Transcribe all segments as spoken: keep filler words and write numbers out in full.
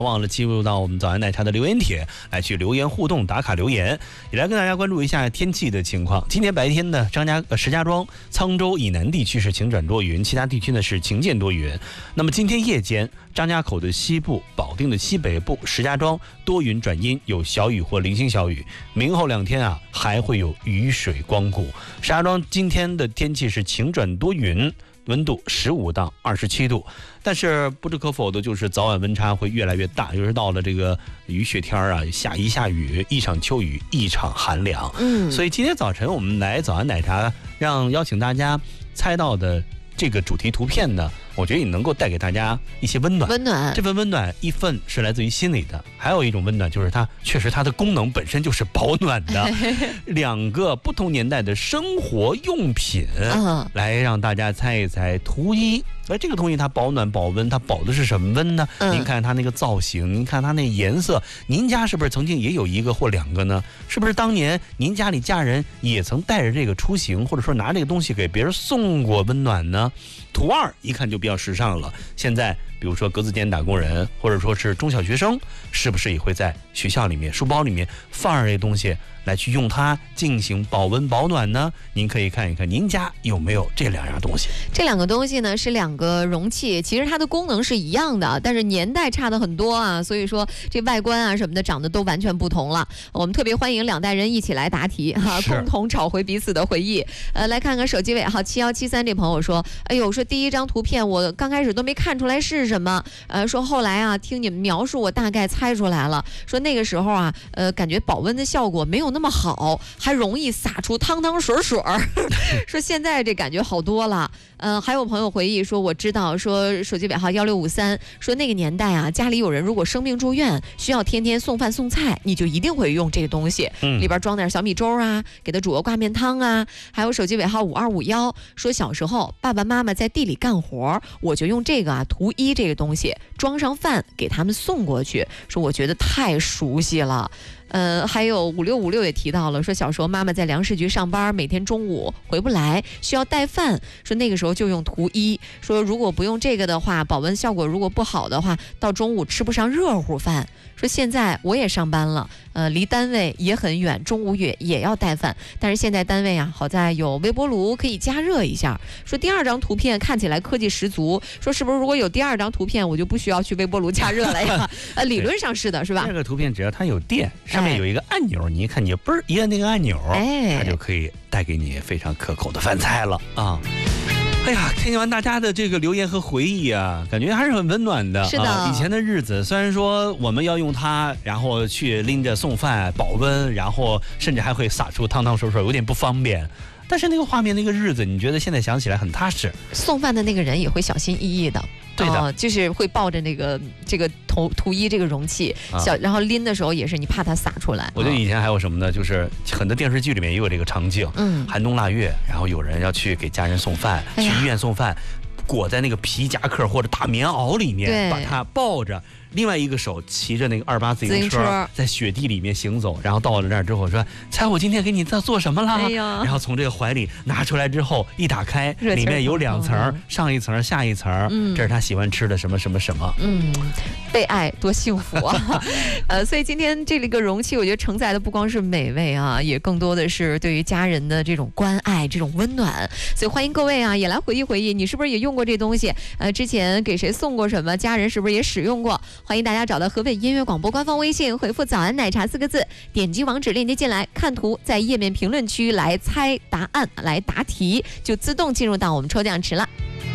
忘了进入到我们早安奶茶的留言帖来去留言互动打卡留言，也来跟大家关注一下天气的情况。今天白天呢，张家呃石家庄、沧州以南地区是晴转多云，其他地区呢是晴间多云。那么今天夜间，张家口的西部、保定的西北部、石家庄多云转阴，有小雨或零星小雨。明后两天啊，还会有雨水光顾。石家庄今天的天气是晴转多云。温度十五到二十七度，但是不置可否的就是早晚温差会越来越大，尤其是到了这个雨雪天啊，下一下雨，一场秋雨一场寒凉。嗯，所以今天早晨我们来早安奶茶，让邀请大家猜到的这个主题图片呢，我觉得也能够带给大家一些温暖。 温暖， 这份温暖一份是来自于心里的，还有一种温暖就是它确实它的功能本身就是保暖的。两个不同年代的生活用品，嗯，来让大家猜一猜。图一，而这个东西它保暖保温，它保的是什么温呢？嗯，您看它那个造型，您看它那颜色，您家是不是曾经也有一个或两个呢？是不是当年您家里家人也曾带着这个出行，或者说拿这个东西给别人送过温暖呢？图二一看就比较时尚了，现在比如说格子间打工人，或者说是中小学生，是不是也会在学校里面书包里面放上这东西来去用它进行保温保暖呢？您可以看一看您家有没有这两样东西。 这两个东西呢是两个容器，其实它的功能是一样的，但是年代差的很多啊，所以说这外观啊什么的长得都完全不同了。我们特别欢迎两代人一起来答题哈，共同找回彼此的回忆。呃，来看看手机尾号七幺七三这朋友说，哎呦，说第一张图片我刚开始都没看出来是什么，呃，说后来啊听你们描述我大概猜出来了，说那个时候啊，呃，感觉保温的效果没有那么好，还容易洒出汤汤水水说现在这感觉好多了。呃，还有朋友回忆说，我知道，说手机尾号幺六五三，说那个年代啊，家里有人如果生病住院，需要天天送饭送菜，你就一定会用这个东西，嗯，里边装点小米粥啊，给他煮个挂面汤啊。还有手机尾号五二五幺，说小时候爸爸妈妈在地里干活，我就用这个啊图一这个东西装上饭给他们送过去，说我觉得太熟悉了。呃，还有五六五六也提到了，说小时候妈妈在粮食局上班，每天中午回不来，需要带饭，说那个时候就用图一，说如果不用这个的话，保温效果如果不好的话，到中午吃不上热乎饭。说现在我也上班了，呃，离单位也很远，中午也也要带饭，但是现在单位啊，好在有微波炉可以加热一下。说第二张图片看起来科技十足，说是不是如果有第二张图片，我就不需要去微波炉加热了呀？呃，理论上是的，是吧？ 这个图片只要它有电，上面有一个按钮，哎，你一看你嘣一按那个按钮，哎，它就可以带给你非常可口的饭菜了啊。哎呀，听完大家的这个留言和回忆啊，感觉还是很温暖的。 是的， 啊，以前的日子，虽然说我们要用它，然后去拎着送饭保温，然后甚至还会洒出汤汤水水，有点不方便。但是那个画面，那个日子，你觉得现在想起来很踏实。 送饭的那个人也会小心翼翼的。 对的， 呃，就是会抱着那个这个图图一这个容器，小，然后拎的时候也是你怕它洒出来。 我觉得以前还有什么呢？就是很多电视剧里面也有这个场景，嗯，寒冬腊月，然后有人要去给家人送饭，哎，去医院送饭，裹在那个皮夹克或者大棉袄里面，把它抱着。另外一个手骑着那个二八自行车在雪地里面行走，然后到了那儿之后说：“猜我今天给你在做什么了？”哎，然后从这个怀里拿出来之后一打开，里面有两层，上一层下一层，嗯，这是他喜欢吃的什么什么什么。 嗯，被爱多幸福啊！呃，所以今天这个容器，我觉得承载的不光是美味啊，也更多的是对于家人的这种关爱、这种温暖。所以欢迎各位啊，也来回忆回忆，你是不是也用过这东西？呃，之前给谁送过什么？家人是不是也使用过？欢迎大家找到河北音乐广播官方微信，回复早安奶茶四个字，点击网址链接进来，看图，在页面评论区来猜答案，来答题，就自动进入到我们抽奖池了。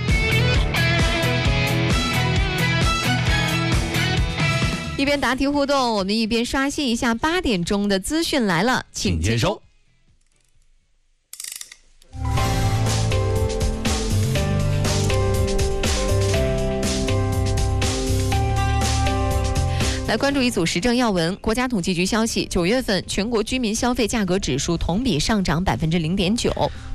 一边答题互动，我们一边刷新一下八点钟的资讯来了，请接收。来关注一组时政要闻。国家统计局消息，九月份全国居民消费价格指数同比上涨百分之零点九。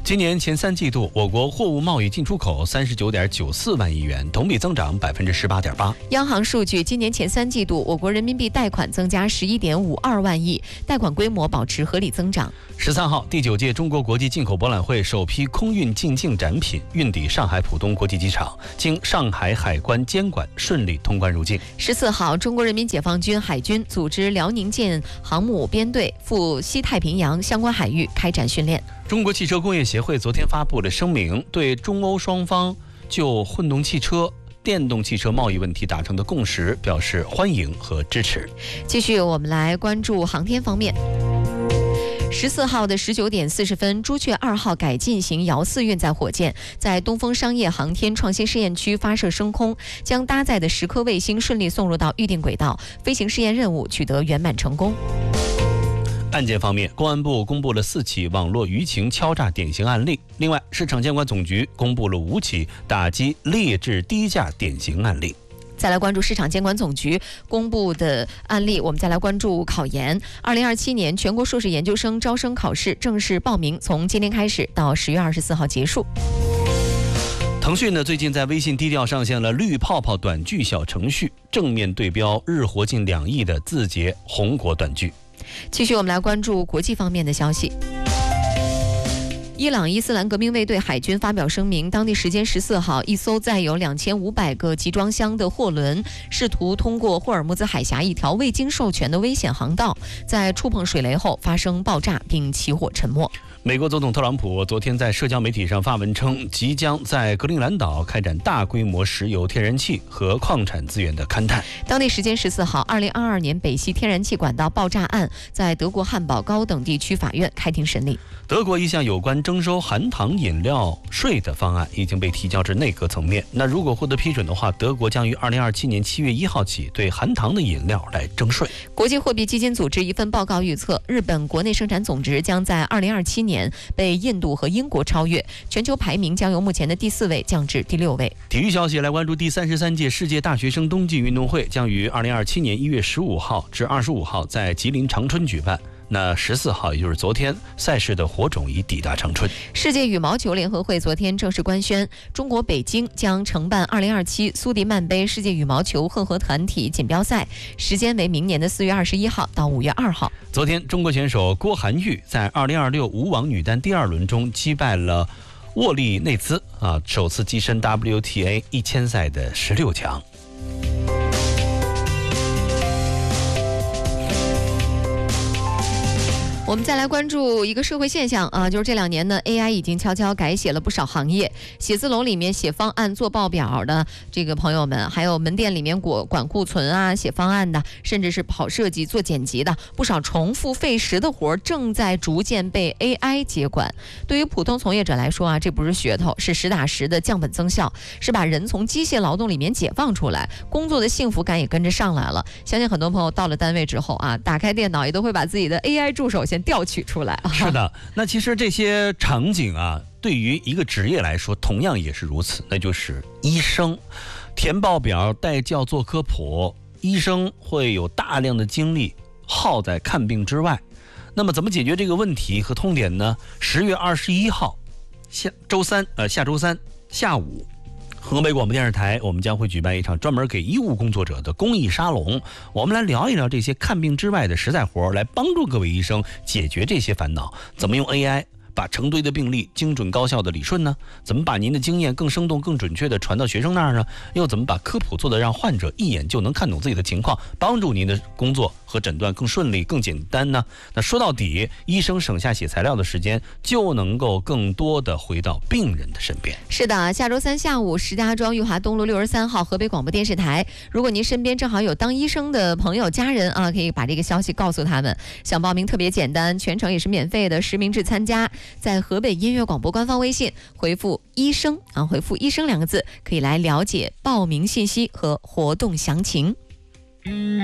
今年前三季度，我国货物贸易进出口三十九点九四万亿元，同比增长百分之十八点八。 央行数据，今年前三季度，我国人民币贷款增加十一点五二万亿，贷款规模保持合理增长。 十三号，第九届中国国际进口博览会首批空运进境展品运抵上海浦东国际机场，经上海海关监管，顺利通关入境。 十四号，中国人民解放军海军组织辽宁舰航母编队赴西太平洋相关海域开展训练。 中国汽车工业协会昨天发布了声明，对中欧双方就混动汽车、电动汽车贸易问题达成的共识表示欢迎和支持。 继续，我们来关注航天方面。十四号的十九点四十分，朱雀二号改进型遥四运载火箭在东风商业航天创新试验区发射升空，将搭载的十颗卫星顺利送入到预定轨道，飞行试验任务取得圆满成功。 案件方面，公安部公布了四起网络舆情敲诈典型案例。另外，市场监管总局公布了五起打击劣质低价典型案例。 再来关注市场监管总局公布的案例，我们再来关注考研。二零二七年全国硕士研究生招生考试正式报名，从今天开始到十月二十四号结束。 腾讯呢，最近在微信低调上线了绿泡泡短剧小程序，正面对标日活近两亿的字节红果短剧。 继续，我们来关注国际方面的消息。伊朗伊斯兰革命卫队海军发表声明，当地时间十四号，一艘载有两千五百个集装箱的货轮试图通过霍尔木兹海峡一条未经授权的危险航道，在触碰水雷后发生爆炸并起火沉没。 美国总统特朗普昨天在社交媒体上发文称，即将在格陵兰岛开展大规模石油、天然气和矿产资源的勘探。 当地时间十四号，二零二二年北溪天然气管道爆炸案在德国汉堡高等地区法院开庭审理。 德国一项有关征收含糖饮料税的方案已经被提交至内阁层面。那如果获得批准的话，德国将于二零二七年七月一号起对含糖的饮料来征税。 国际货币基金组织一份报告预测，日本国内生产总值将在二零二七年被印度和英国超越，全球排名将由目前的第四位降至第六位。 体育消息，来关注第三十三届世界大学生冬季运动会将于二零二七年一月十五号至二十五号在吉林长春举办。那十四号，也就是昨天，赛事的火种已抵达长春。 世界羽毛球联合会昨天正式官宣，中国北京将承办二零二七苏迪曼杯世界羽毛球混合团体锦标赛，时间为明年的四月二十一号到五月二号。 昨天，中国选手郭涵玉在二零二六无网女单第二轮中击败了沃利内兹，啊，首次跻身 W T A 一千赛的十六强。 我们再来关注一个社会现象啊，就是这两年呢 A I 已经悄悄改写了不少行业，写字楼里面写方案做报表的这个朋友们，还有门店里面管管库存啊、写方案的，甚至是跑设计、做剪辑的，不少重复费时的活正在逐渐被 A I 接管。对于普通从业者来说啊，这不是噱头，是实打实的降本增效，是把人从机械劳动里面解放出来，工作的幸福感也跟着上来了。相信很多朋友到了单位之后啊，打开电脑也都会把自己的 A I 助手先调取出来。 是的，那其实这些场景啊，对于一个职业来说，同样也是如此，那就是医生，填报表、带教、做科普，医生会有大量的精力耗在看病之外。那么怎么解决这个问题和痛点呢？十月二十一号，下周三，呃，下周三下午。河北广播电视台，我们将会举办一场专门给医务工作者的公益沙龙，我们来聊一聊这些看病之外的实在活，来帮助各位医生解决这些烦恼。怎么用 A I 把成堆的病例精准高效的理顺呢？怎么把您的经验更生动、更准确的传到学生那儿呢？又怎么把科普做得让患者一眼就能看懂自己的情况，帮助您的工作和诊断更顺利、更简单呢？那说到底，医生省下写材料的时间，就能够更多的回到病人的身边。 是的，下周三下午，石家庄裕华东路六十三号河北广播电视台，如果您身边正好有当医生的朋友、家人啊，可以把这个消息告诉他们。想报名特别简单，全程也是免费的，实名制参加。在河北音乐广播官方微信回复医生啊，回复医生两个字，可以来了解报名信息和活动详情。